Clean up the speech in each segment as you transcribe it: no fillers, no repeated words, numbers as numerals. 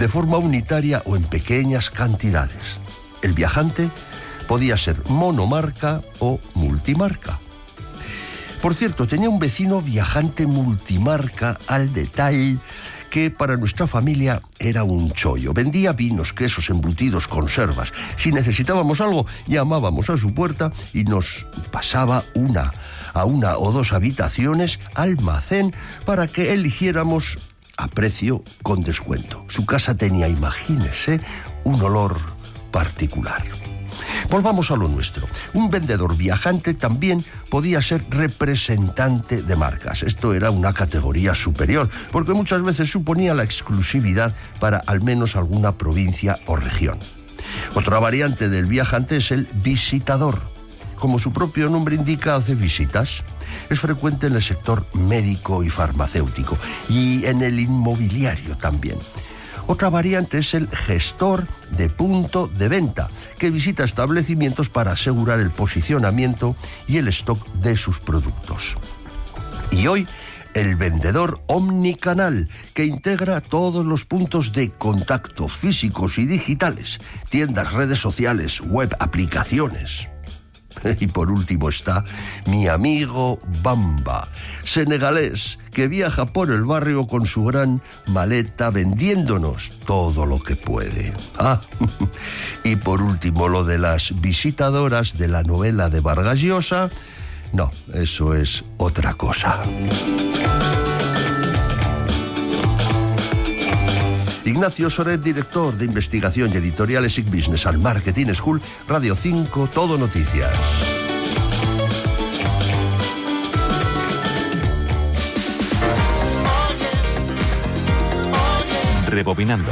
de forma unitaria o en pequeñas cantidades. El viajante podía ser monomarca o multimarca. Por cierto, tenía un vecino viajante multimarca al detalle que para nuestra familia era un chollo. Vendía vinos, quesos, embutidos, conservas. Si necesitábamos algo, llamábamos a su puerta y nos pasaba una o dos habitaciones, almacén, para que eligiéramos a precio con descuento. Su casa tenía, imagínese, un olor particular. Volvamos a lo nuestro. Un vendedor viajante también podía ser representante de marcas. Esto era una categoría superior, porque muchas veces suponía la exclusividad para al menos alguna provincia o región. Otra variante del viajante es el visitador. Como su propio nombre indica, hace visitas. Es frecuente en el sector médico y farmacéutico y en el inmobiliario también. Otra variante es el gestor de punto de venta, que visita establecimientos para asegurar el posicionamiento y el stock de sus productos. Y hoy, el vendedor omnicanal, que integra todos los puntos de contacto físicos y digitales, tiendas, redes sociales, web, aplicaciones. Y por último está mi amigo Bamba, senegalés, que viaja por el barrio con su gran maleta vendiéndonos todo lo que puede. Y por último lo de las visitadoras de la novela de Vargas Llosa. No, eso es otra cosa. Ignacio Soret, director de investigación y editoriales SIC Business and Marketing School, Radio 5, Todo Noticias. Rebobinando.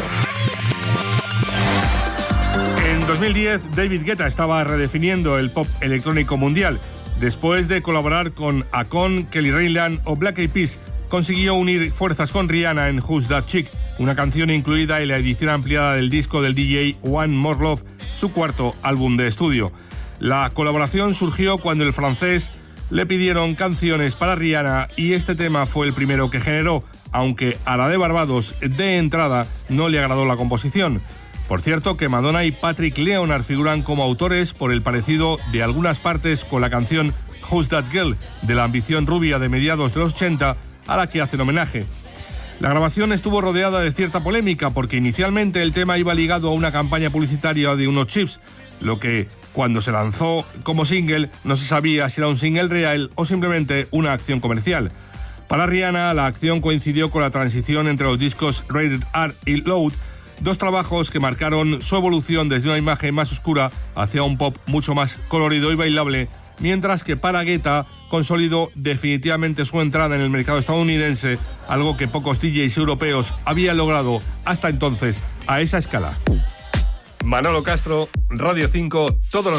En 2010, David Guetta estaba redefiniendo el pop electrónico mundial. Después de colaborar con Akon, Kelly Rowland o Black Eyed Peas, consiguió unir fuerzas con Rihanna en Who's That Chick, una canción incluida en la edición ampliada del disco del DJ One More Love, su cuarto álbum de estudio. La colaboración surgió cuando el francés le pidieron canciones para Rihanna y este tema fue el primero que generó, aunque a la de Barbados de entrada no le agradó la composición. Por cierto que Madonna y Patrick Leonard figuran como autores por el parecido de algunas partes con la canción Who's That Girl de la ambición rubia de mediados de los 80 a la que hacen homenaje. La grabación estuvo rodeada de cierta polémica porque inicialmente el tema iba ligado a una campaña publicitaria de unos chips, lo que cuando se lanzó como single no se sabía si era un single real o simplemente una acción comercial. Para Rihanna, la acción coincidió con la transición entre los discos Rated R y Loud, dos trabajos que marcaron su evolución desde una imagen más oscura hacia un pop mucho más colorido y bailable, mientras que para Guetta consolidó definitivamente su entrada en el mercado estadounidense, algo que pocos DJs europeos habían logrado hasta entonces a esa escala. Manolo Castro, Radio 5, Todo